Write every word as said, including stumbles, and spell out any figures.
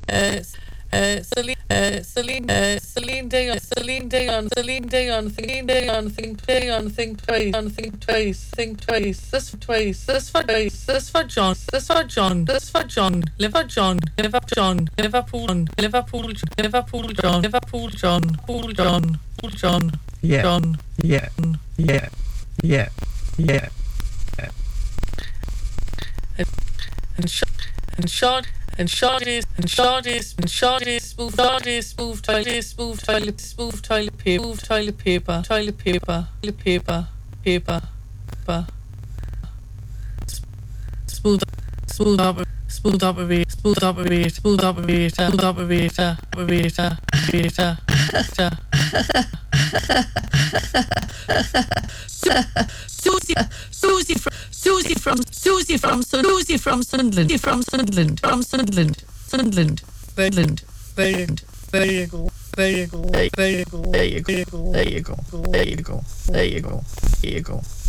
uh, uh, Celine, uh, Celine, uh, Celine Dion, Celine Dion, Celine Dion, Celine Dion, think Dion, think twice, on think twice, think twice, this for twice, this for twice, this for John, this for John, this for John, Liver John, Liver John, Liverpool, Liverpool, Liverpool John, Liverpool John, Pool John, Pool John, yeah, John, yeah, yeah, yeah, yeah, and shot, and shot. And short is, and short is, and short is, smooth, short is, smooth toilet, smooth toilet, smooth toilet paper, smooth toilet paper, toilet paper, toilet paper, paper, paper, smooth, smooth up, smooth operator, smooth operator, smooth operator, smooth operator, operator, operator, Susie, Susie from Susie from Susie from Susie from Sunderland, from Sunderland, from Sunderland, Sunderland, Birdland, Birdland. There you go, there you go, there you go, there you go, there you go, there you go, there you go, there you go.